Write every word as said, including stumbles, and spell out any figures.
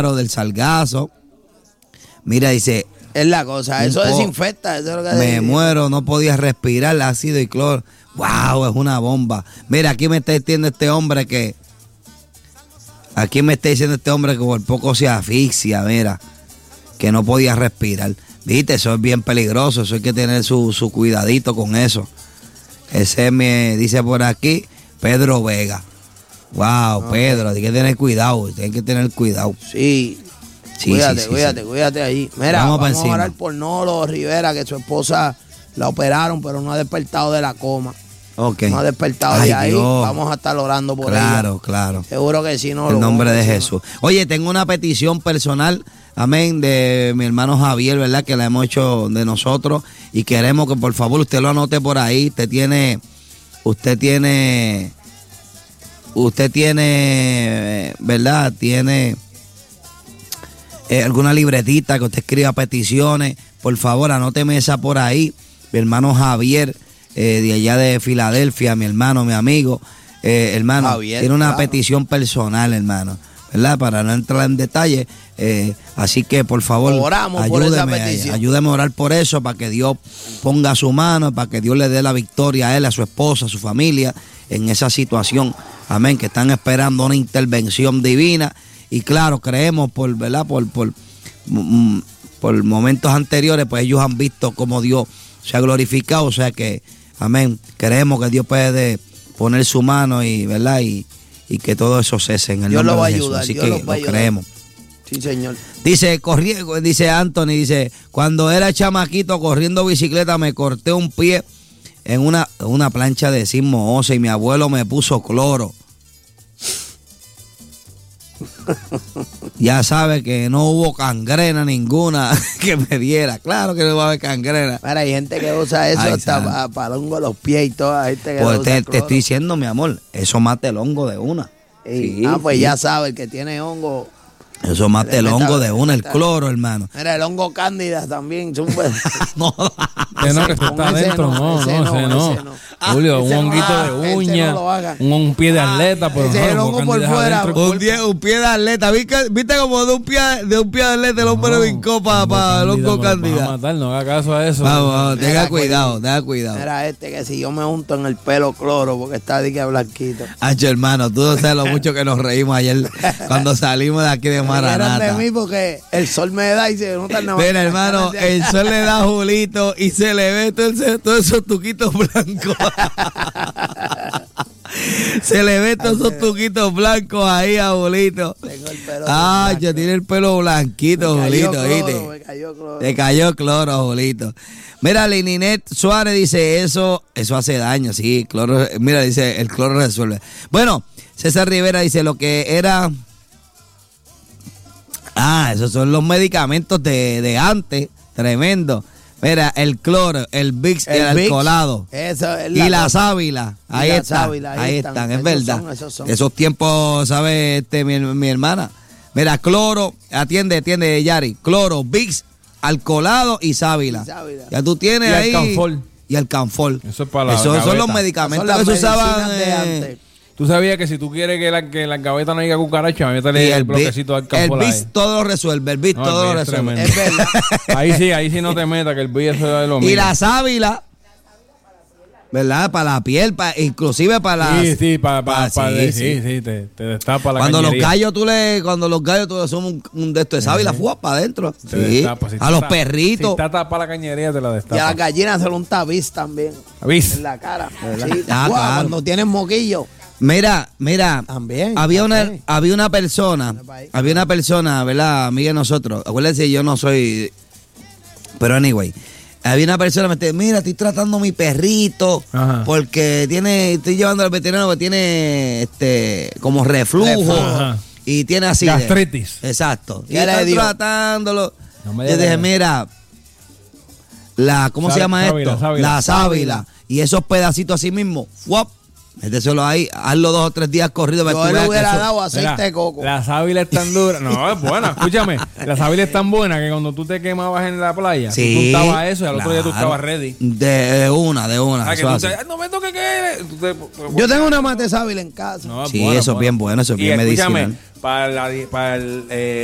claro, del sargazo. Mira, dice... Es la cosa, eso po- desinfecta. Eso es lo que Me dice. muero, no podía respirar ácido y cloro. Wow, es una bomba. Mira, aquí me está diciendo este hombre que... Aquí me está diciendo este hombre que por poco se asfixia, mira. Que no podía respirar. Viste, eso es bien peligroso, eso hay que tener su, su cuidadito con eso. Ese me dice por aquí, Pedro Vega. Wow, okay. Pedro, hay que tener cuidado, hay que tener cuidado. Sí. Sí, cuídate, sí, sí, cuídate, sí. cuídate ahí. Mira, Vamos vamos, pa' a orar encima. por Nolo Rivera, que su esposa la operaron, pero no ha despertado de la coma. Ok. No ha despertado Ay, de ahí. Dios. Vamos a estar orando por ella. Claro, claro. Seguro que sí, no. En lo nombre vamos de a Jesús. Oye, tengo una petición personal, amén, de mi hermano Javier, ¿verdad? Que la hemos hecho de nosotros y queremos que por favor usted lo anote por ahí. Usted tiene, usted tiene, usted tiene, ¿verdad? Tiene eh, alguna libretita que usted escriba peticiones. Por favor, anóteme esa por ahí. Mi hermano Javier, eh, de allá de Filadelfia, mi hermano, mi amigo. Eh, hermano, Javier, tiene una claro. petición personal, hermano, ¿verdad? Para no entrar en detalle. Eh, así que, por favor, Oramos por esa ayúdeme, petición. ayúdeme a orar por eso, para que Dios ponga su mano, para que Dios le dé la victoria a él, a su esposa, a su familia, en esa situación. Amén, que están esperando una intervención divina. Y claro, creemos por, ¿verdad? Por, por, mm, por momentos anteriores, pues ellos han visto cómo Dios se ha glorificado. O sea que, amén, creemos que Dios puede poner su mano y, ¿verdad? Y, y que todo eso cese en el Dios nombre lo va a de Jesús. ayudar, Así Dios que lo va a lo ayudar. creemos. Sí, señor. Dice, corri, dice Anthony, dice, cuando era chamaquito corriendo bicicleta me corté un pie en una, una plancha de zinc mohosa y mi abuelo me puso cloro. Ya sabe que no hubo cangrena ninguna que me diera. Claro que no va a haber cangrena. Mira, hay gente que usa eso Ay, hasta santo. para, para hongo los pies y toda gente que Pues lo te, usa te cloro. estoy diciendo, mi amor, eso mata el hongo de una. Sí. Sí, Ah, pues sí. ya sabe, el que tiene hongo. Eso mata el Le meta- hongo de una, el meta- cloro, hermano. Mira, el hongo cándida también. Son pues- No, Que no, que esto Con está ese adentro, no, no, ese no, no, ese no. ese no. Julio, un Ese no, honguito ah, de ese uña, no lo haga. un, un pie de atleta, pero Ese no, es el no, hongo porque por deja fuera. adentro. Un, die- un pie de atleta. ¿Viste, viste como de un pie de un pie de atleta el hombre No, brincó para el hongo me lo vas a cándida? matar, no haga caso a eso. Vamos, vamos, tenga Mira, cuidado, tenga cuidado. Mira este que si yo me unto en el pelo cloro porque está de que blanquito. Hacho, hermano, tú no sabes lo mucho que nos reímos ayer cuando salimos de aquí de Me rieron Maranata. de mí porque el sol me da y se nota nada más. Mira, hermano, el sol le da a Julito y se le ve todo ese- todos esos tuquitos blancos. Se le ve todos esos tuquitos blancos ahí a Julito. Tengo el pelo Ah, blanco. ya tiene el pelo blanquito, Me cayó Julito, cloro, ¿viste? me cayó cloro. Te cayó cloro, Julito. Mira, Lininet Suárez dice, eso eso hace daño, sí, cloro. Mira, dice, el cloro resuelve. Bueno, César Rivera dice, lo que era... Ah, esos son los medicamentos de, de antes, tremendo. Mira, el cloro, el Vicks, el, El Vicks, alcoholado. eso es Y la la cosa. sábila, Y ahí la están, sábila, ahí ahí están. están, es Esos verdad. son, esos son. Esos tiempos, ¿sabe este, mi, mi hermana? Mira, cloro, atiende, atiende, Yari, cloro, Vicks, alcoholado y sábila. Y sábila. Ya tú tienes Y ahí. alcanfor. Y alcanfor. Eso es para la Esos son gaveta. los medicamentos Son las que se usaban. medicinas de eh, antes. Tú sabías que si tú quieres que la, que la gaveta no haya cucaracha, y métele el, el, bloquecito del Vicks- el campo. Vicks todo lo resuelve, el Vicks No, todo el lo Vicks es resuelve. tremendo. Es verdad. Ahí sí, ahí sí no te metas, que el billo eso es lo mismo. Y la sábila, ¿verdad? Para la piel, para, inclusive para las... Sí, sí, para, pa- para, sí, sí, sí. sí, te, te destapa la Cuando los cañería. gallos tú le, cuando los gallos tú le sumas un, un de estos de sábila, fuá para adentro. Te Sí. destapa. Si A los está- perritos. Si está tapada la cañería, te la Y a destapa. las gallinas se lo un tabiz también. ¿Viste? En la cara. ¿Verdad? Sí. Ah, Guau, claro. Cuando tienen moquillo. Mira, mira, También, había una, también. había una persona, había una persona, ¿verdad? Amiga de nosotros. Acuérdense, yo no soy, pero anyway, había una persona que me dice, mira, estoy tratando a mi perrito Ajá. porque tiene, estoy llevando al veterinario que tiene, este, como reflujo Reflujo. Ajá. y tiene así. de- Gastritis. Exacto. Y ¿Qué le están dio? tratándolo. No me Yo digas. dije, mira, la, ¿cómo se Sá- llama sábila, esto? sábila. La sábila. Y esos pedacitos así mismo, ¡fuap! Méteselo ahí, hazlo dos o tres días corridos. para que Yo tú le veas que hubiera eso- dado aceite Mira, de coco. la sábila es tan dura. No, es buena, escúchame. La sábila es tan buena que cuando tú te quemabas en la playa, Sí, tú untabas eso y al otro día tú claro. estabas ready. De una, de una. Ah, que eso tú así. te- "Ay, no me toques que eres". Tú te- Yo tengo una mate sábila en casa. No, es Sí, buena, eso es buena. bien bueno, eso es Y bien escúchame, medicinal. para, la, para el, eh,